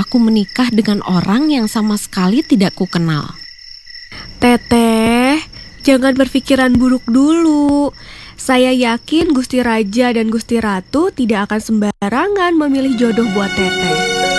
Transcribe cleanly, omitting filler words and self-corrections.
aku menikah dengan orang yang sama sekali tidak kukenal. Teteh, jangan berpikiran buruk dulu. Saya yakin Gusti Raja dan Gusti Ratu tidak akan sembarangan memilih jodoh buat Teteh.